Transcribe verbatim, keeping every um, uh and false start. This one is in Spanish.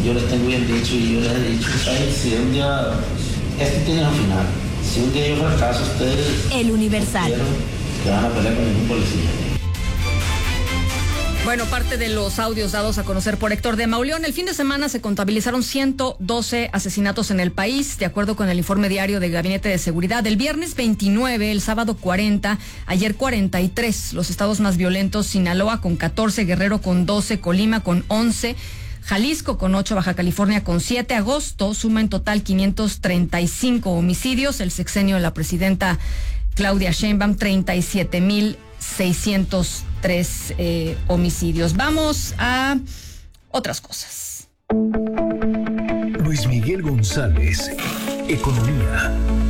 yo les tengo bien dicho y yo les he dicho, ay, si un día, esto tiene un final, si un día yo fracaso, ustedes... El Universal. Que van a pelear con ningún policía. Bueno, parte de los audios dados a conocer por Héctor de Mauleón. El fin de semana se contabilizaron ciento doce asesinatos en el país, de acuerdo con el informe diario del Gabinete de Seguridad. El viernes veintinueve, el sábado cuarenta, ayer cuarenta y tres. Los estados más violentos: Sinaloa con catorce, Guerrero con doce, Colima con once, Jalisco con ocho, Baja California con siete. Agosto suma en total quinientos treinta y cinco homicidios. El sexenio de la presidenta Claudia Sheinbaum, treinta y siete mil seiscientos tres eh, homicidios. Vamos a otras cosas. Luis Miguel González, Economía.